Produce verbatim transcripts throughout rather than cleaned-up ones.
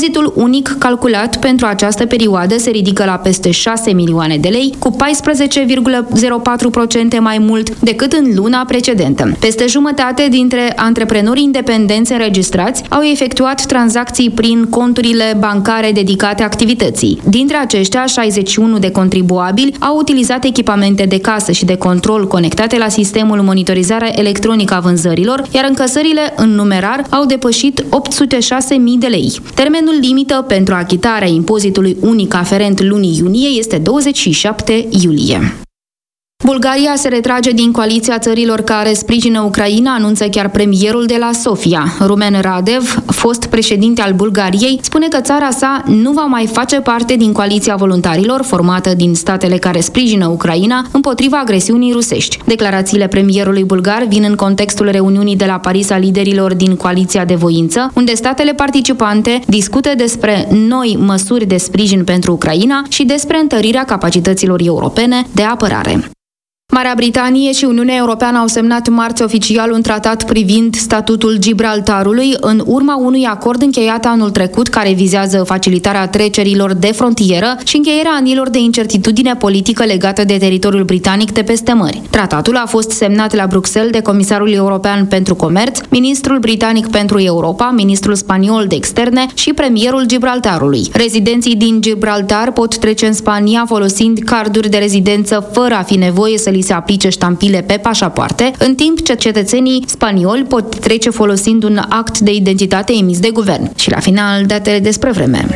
Impozitul unic calculat pentru această perioadă se ridică la peste șase milioane de lei, cu paisprezece virgulă zero patru la sută mai mult decât în luna precedentă. Peste jumătate dintre antreprenorii independenți înregistrați au efectuat tranzacții prin conturile bancare dedicate activității. Dintre aceștia, șaizeci și unu de contribuabili au utilizat echipamente de casă și de control conectate la sistemul monitorizare electronică a vânzărilor, iar încasările în numerar au depășit opt sute șase mii de lei. Termenul limită pentru achitarea impozitului unic aferent lunii iunie este douăzeci și șapte iulie. Bulgaria se retrage din coaliția țărilor care sprijină Ucraina, anunță chiar premierul de la Sofia. Rumen Radev, fost președinte al Bulgariei, spune că țara sa nu va mai face parte din coaliția voluntarilor formată din statele care sprijină Ucraina împotriva agresiunii rusești. Declarațiile premierului bulgar vin în contextul reuniunii de la Paris a liderilor din coaliția de voință, unde statele participante discută despre noi măsuri de sprijin pentru Ucraina și despre întărirea capacităților europene de apărare. Marea Britanie și Uniunea Europeană au semnat marți oficial un tratat privind statutul Gibraltarului în urma unui acord încheiat anul trecut care vizează facilitarea trecerilor de frontieră și încheierea anilor de incertitudine politică legată de teritoriul britanic de peste mări. Tratatul a fost semnat la Bruxelles de Comisarul European pentru Comerț, Ministrul Britanic pentru Europa, Ministrul Spaniol de Externe și Premierul Gibraltarului. Rezidenții din Gibraltar pot trece în Spania folosind carduri de rezidență fără a fi nevoie să li se aplice ștampile pe pașapoarte, în timp ce cetățenii spanioli pot trece folosind un act de identitate emis de guvern. Și la final, datele despre vreme.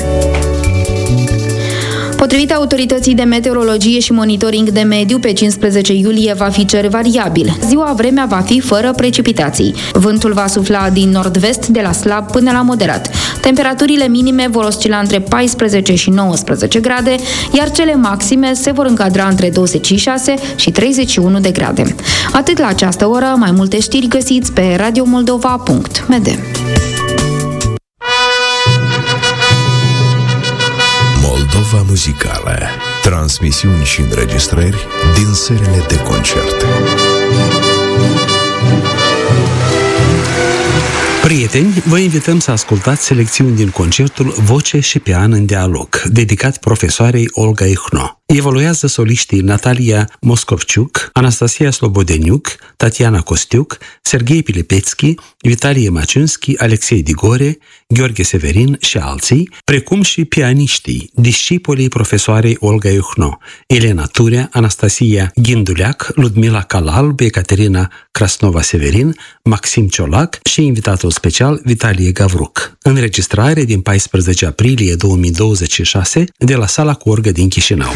Potrivit autorității de meteorologie și monitoring de mediu, pe cincisprezece iulie va fi cer variabil. Ziua vremea va fi fără precipitații. Vântul va sufla din nord-vest de la slab până la moderat. Temperaturile minime vor oscila între paisprezece și nouăsprezece grade, iar cele maxime se vor încadra între douăzeci și șase și treizeci și unu de grade. Atât la această oră, mai multe știri găsiți pe radio moldova punct m d. Moldova muzicală. Transmisiuni și înregistrări din serile de concerte. Prieteni, vă invităm să ascultați selecțiuni din concertul Voce și pian în dialog, dedicat profesoarei Olga Ihno. Evoluează soliștii Natalia Moscovciuc, Anastasia Slobodeniuc, Tatiana Costiuc, Serghei Pilipețchi, Vitalie Maciunski, Alexei Digore, Gheorghe Severin și alții, precum și pianiștii, discipolii profesoarei Olga Ihno, Elena Turea, Anastasia Ghinduleac, Ludmila Calalb, Ecaterina Krasnova-Severin, Maxim Ciolac și invitatul special Vitalie Gavruc. Înregistrare din paisprezece aprilie două mii douăzeci și șase de la Sala cu orgă din Chișinău.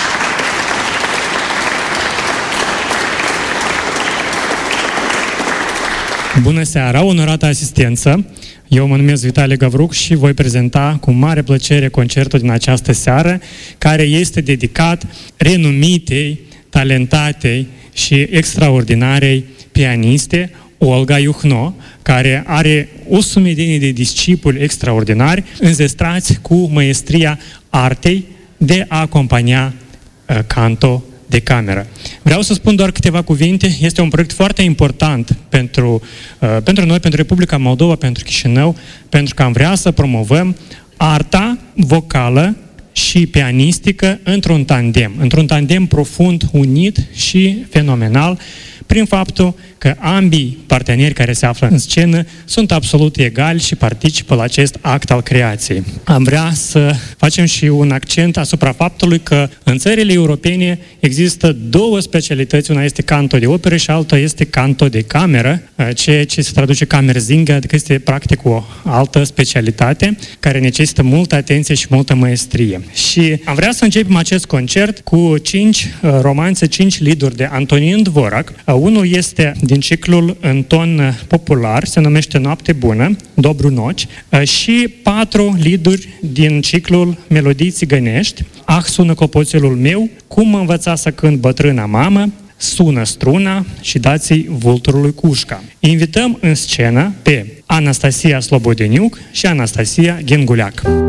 Bună seara, onorată asistență! Eu mă numesc Vitalie Gavruc și voi prezenta cu mare plăcere concertul din această seară, care este dedicat renumitei, talentatei și extraordinarei pianiste Olga Ihno, care are o sumedenie de discipoli extraordinari înzestrați cu măestria artei de a acompania uh, canto de cameră. Vreau să spun doar câteva cuvinte. Este un proiect foarte important pentru, uh, pentru noi, pentru Republica Moldova, pentru Chișinău, pentru că am vrea să promovăm arta vocală și pianistică într-un tandem, într-un tandem profund, unit și fenomenal, prin faptul că ambii parteneri care se află în scenă sunt absolut egali și participă la acest act al creației. Am vrea să facem și un accent asupra faptului că în țările europene există două specialități, una este canto de operă și alta este canto de cameră, ceea ce se traduce Kammersänger, adică este practic o altă specialitate care necesită multă atenție și multă maestrie. Și am vrea să începem acest concert cu cinci romanțe, cinci lieduri de Antonin Dvorak. Unul este din ciclul în ton popular, se numește Noapte bună, Dobru noci, și patru lieduri din ciclul Melodii țigănești, Ah, sună clopoțelul meu, Cum mă învăța să cânt bătrâna mamă, Sună struna și dați-i vulturului cușca. Invităm în scenă pe Anastasia Slobodeniuc și Anastasia Ghinduleac.